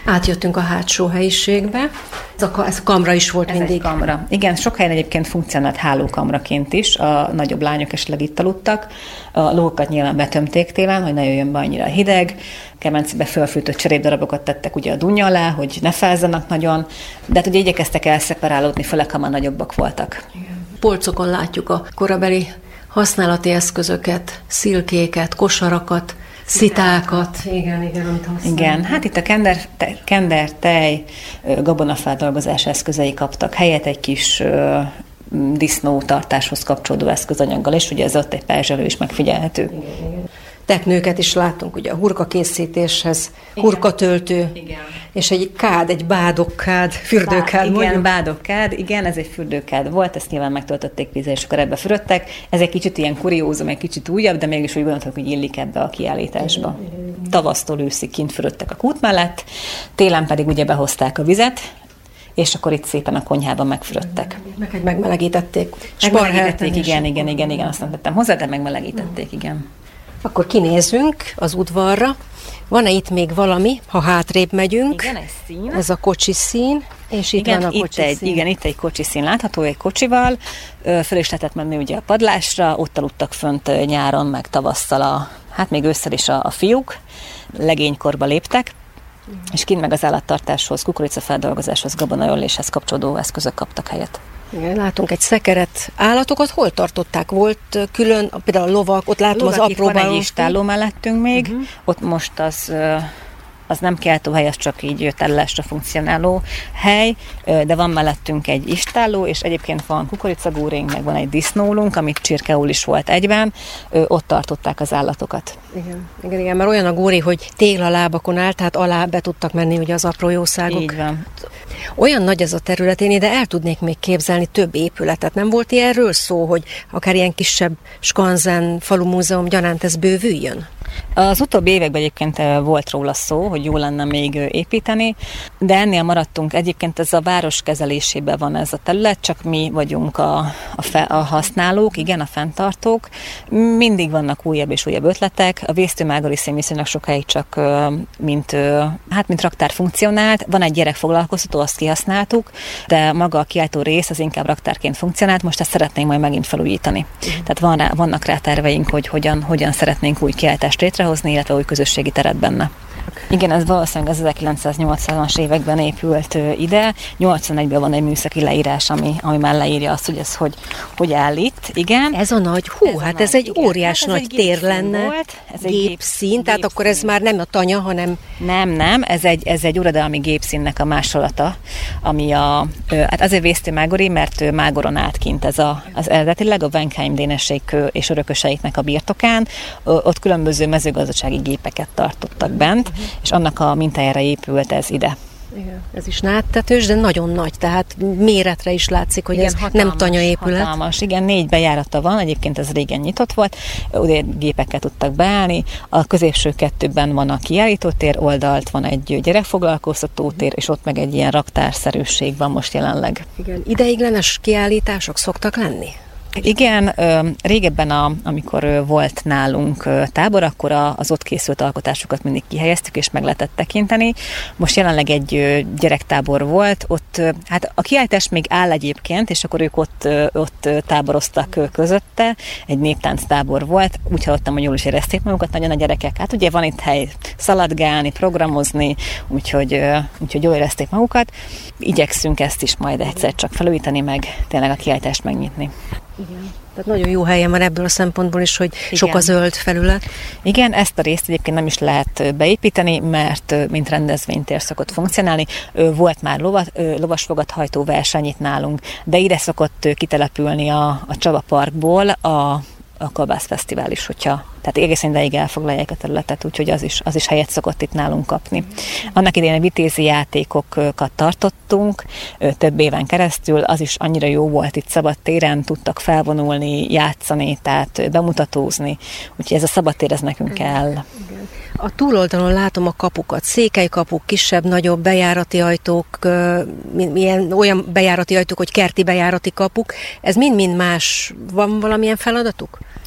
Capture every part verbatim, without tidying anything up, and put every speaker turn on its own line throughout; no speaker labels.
Átjöttünk a hátsó helyiségbe. Ez a, ez a kamra is volt
ez
mindig.
Egy kamra. Igen, sok helyen egyébként funkcionált hálókamraként is. A nagyobb lányok esetleg itt aludtak. A lókat nyilván betömték télen, hogy ne jöjjön be annyira hideg. Kemencébe fölfűtött cserépdarabokat tettek ugye a dunja alá, hogy ne fázzanak nagyon. De hát ugye igyekeztek elszeparálódni, főleg ha már nagyobbak voltak.
Igen. Polcokon látjuk a korabeli használati eszközöket, szilkéket, kosarakat, szitákat. Igen, igen, amit használjuk.
Igen, hát itt a kender, te, kender tej, gabonafeldolgozás eszközei kaptak helyet egy kis ö, disznótartáshoz kapcsolódó eszközanyaggal, és ugye ez ott egy perzselő is megfigyelhető.
Igen, igen. Teknőket is látunk, ugye a hurkakészítéshez, hurkatöltő, igen. És egy kád, egy bádokkád, fürdőkád.
Bá, igen,
mondjuk.
bádokkád, igen, ez egy fürdőkád volt, ezt nyilván megtöltötték vízzel, és akkor ebbe fürödtek. Ez egy kicsit ilyen kuriózum, egy kicsit újabb, de mégis úgy gondoltuk, hogy illik ebbe a kiállításba. Igen, igen, igen. Tavasztól őszig kint fürödtek a kút mellett, télen pedig ugye behozták a vizet, és akkor itt szépen a konyhában megfürödtek.
Meg egy megmelegítették.
Megmelegítették, igen, igen, igen, igen, azt nem tettem hozzá, de megmelegítették, igen.
Akkor kinézünk az udvarra. Van-e itt még valami, ha hátrébb megyünk?
Igen, egy szín.
Ez a kocsi szín, és itt
igen,
van a
itt
kocsi
egy,
szín.
Igen, itt egy kocsi szín látható, egy kocsival. Föl is lehetett menni ugye a padlásra, ott aludtak fönt nyáron, meg tavasszal, a, hát még ősszel is a, a fiúk. Legénykorba léptek, mm. és kint meg az állattartáshoz, kukoricafeldolgozáshoz, gabonaölléshez kapcsolódó eszközök kaptak helyet.
Igen, látunk egy szekeret. Állatokat hol tartották? Volt külön, például a lovak, ott látom
lovak,
az apró
van egy istálló mellettünk még, uh-huh. ott most az, az nem keltőhely, az csak így tellásra funkcionáló hely, de van mellettünk egy istálló, és egyébként van kukoricagúrénk, meg van egy disznólunk, amit csirkeúl is volt egyben, ott tartották az állatokat.
Igen, igen, igen, mert olyan a góri, hogy téglalábakon áll, tehát alá be tudtak menni ugye az apró jószágok.
Így van.
Olyan nagy ez a terület, én ide el tudnék még képzelni több épületet. Nem volt ilyenről szó, hogy akár ilyen kisebb skanzen, falumúzeum gyanánt ez bővüljön?
Az utóbbi években egyébként volt róla szó, hogy jó lenne még építeni, de ennél maradtunk. Egyébként ez a város kezelésében van ez a terület, csak mi vagyunk a, a, fe, a használók, igen, a fenntartók. Mindig vannak újabb és újabb ötletek. A Vésztő-Mágori szín viszonylag sokáig csak mint, hát, mint raktár funkcionált. Van egy gyerekfoglalkoztató, azt kihasználtuk, de maga a kiáltó rész az inkább raktárként funkcionált, most ezt szeretnénk majd megint felújítani. Uh-huh. Tehát van rá, vannak rá terveink, hogy hogyan, hogyan szeretnénk új kiáltást létrehozni, illetve új közösségi teret benne. Igen, ez valószínűleg az ezerkilencszáznyolcvanas években épült ide. nyolcvanegyben van egy műszaki leírás, ami, ami már leírja azt, hogy ez hogy, hogy áll itt. Igen.
Ez a nagy, hú, ez hát nagy, ez egy igen. óriás hát ez nagy egy tér lenne.
Volt. Ez egy
gépszín,
gép,
tehát akkor ez már nem a tanya, hanem...
Nem, nem, ez egy, ez egy uradalmi gépszínnek a másolata, ami a... Hát azért Vésztő-Mágori, mert Mágoron állt kint ez a, az eredetileg a Wenkheim dénesség és örököseiknek a birtokán. Ott különböző mezőgazdasági gépeket tartottak bent, és annak a mintájára épült ez ide.
Igen, ez is náttetős, de nagyon nagy, tehát méretre is látszik, hogy igen, ez hatalmas, nem tanyaépület.
Hatalmas, igen, négy bejárata van, egyébként ez régen nyitott volt, ugye gépekkel tudtak beállni, a középső kettőben van a kiállítótér, oldalt van egy gyerekfoglalkoztatótér, és ott meg egy ilyen raktárszerűség van most jelenleg.
Igen, ideiglenes kiállítások szoktak lenni?
Igen, régebben, a, amikor volt nálunk tábor, akkor az ott készült alkotásokat mindig kihelyeztük, és meg lehetett tekinteni. Most jelenleg egy gyerektábor volt, ott hát a kiállítás még áll egyébként, és akkor ők ott, ott táboroztak közötte, egy néptánc tábor volt, úgy hallottam, hogy jól is érezték magukat nagyon a gyerekek. Hát ugye van itt hely szaladgálni, programozni, úgyhogy, úgyhogy jól érezték magukat. Igyekszünk ezt is majd egyszer csak felújítani, meg tényleg a kiállítást megnyitni.
Igen. Tehát nagyon jó helyen van ebből a szempontból is, hogy igen. sok a zöld felület.
Igen, ezt a részt egyébként nem is lehet beépíteni, mert mint rendezvénytér szokott funkcionálni. Volt már lovat, lovasfogathajtó verseny itt nálunk, de ide szokott kitelepülni a, a Csaba Parkból a a Kolbászfesztivál is, hogyha, tehát egészen ideig elfoglalják a területet, úgyhogy az is, az is helyet szokott itt nálunk kapni. Annak idején vitézi játékokat tartottunk több éven keresztül, az is annyira jó volt itt szabadtéren, tudtak felvonulni, játszani, tehát bemutatózni, úgyhogy ez a szabadtér, ez nekünk kell.
Igen. A túloldalon látom a kapukat, székelykapuk, kisebb, nagyobb bejárati ajtók, milyen, olyan bejárati ajtók, hogy kerti bejárati kapuk, ez mind-mind más, van valamilyen feladatuk?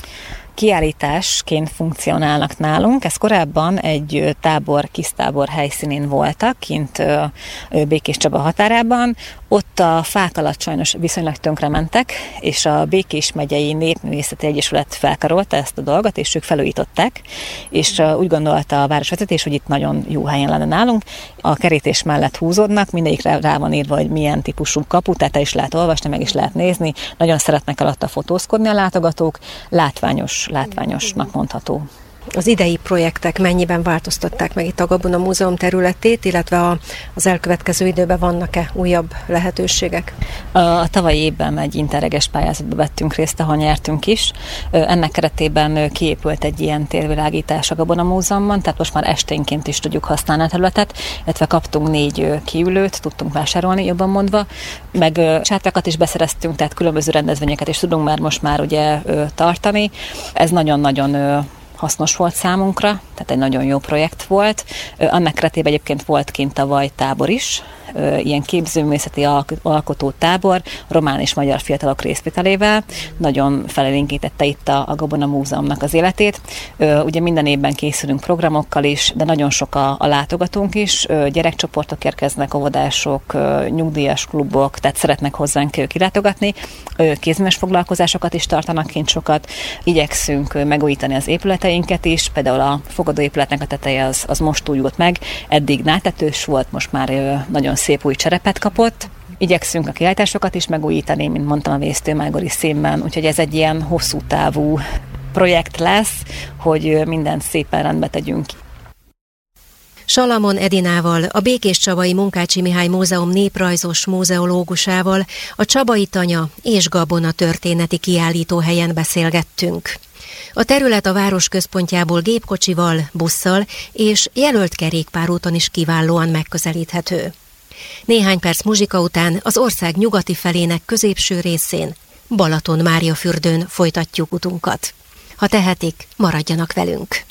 kiállításként funkcionálnak nálunk. Ez korábban egy tábor, kisztábor helyszínén voltak, kint Békés Csaba határában. Ott a fák alatt sajnos viszonylag tönkrementek, és a Békés megyei Népművészeti Egyesület felkarolta ezt a dolgot, és ők felújították, és úgy gondolta a városvezetés, hogy itt nagyon jó helyen lenne nálunk. A kerítés mellett húzódnak, mindegyikre rá van írva, hogy milyen típusú kapu, tehát el is lehet olvasni, meg is lehet nézni. Nagyon szeretnek alatta fotózkodni a látogatók, látványos, látványosnak mondható.
Az idei projektek mennyiben változtatták meg itt a Gabona Múzeum területét, illetve a, az elkövetkező időben vannak-e újabb lehetőségek?
A, a tavalyi évben egy interreges pályázatba vettünk részt, ahol nyertünk is. Ennek keretében kiépült egy ilyen térvilágítás a Gabona Múzeumban, tehát most már esténként is tudjuk használni a területet, illetve kaptunk négy kiülőt, tudtunk vásárolni, jobban mondva, meg sátrakat is beszereztünk, tehát különböző rendezvényeket is tudunk már most már ugye tartani. Ez nagyon-nagyon hasznos volt számunkra, tehát egy nagyon jó projekt volt. Annak keretében egyébként volt kint tavaly tábor is, ilyen képzőművészeti alkotó tábor, román és magyar fiatalok részvételével. Nagyon felélénkítette itt a, a Gabona Múzeumnak az életét. Ugye minden évben készülünk programokkal is, de nagyon sok a, a látogatónk is. Gyerekcsoportok érkeznek, óvodások, nyugdíjas klubok, tehát szeretnek hozzánk kilátogatni. Kézműves foglalkozásokat is tartanak kint sokat. Igyekszünk megújítani az épületeinket is, például a fogadóépületnek a teteje az, az most újult meg. Eddig nátetős volt, most már nagyon szép új cserepet kapott. Igyekszünk a kiállításokat is megújítani, mint mondtam, a Vésztőmágori színben, úgyhogy ez egy ilyen hosszú távú projekt lesz, hogy mindent szépen rendbe tegyünk.
Salamon Edinával, a Békéscsabai Munkácsi Mihály Múzeum néprajzos múzeológusával a Csabai Tanya és Gabona történeti kiállítóhelyen beszélgettünk. A terület a város központjából gépkocsival, busszal és jelölt kerékpárúton is kiválóan megközelíthető. Néhány perc muzsika után az ország nyugati felének középső részén, Balaton-Máriafürdőn folytatjuk utunkat. Ha tehetik, maradjanak velünk!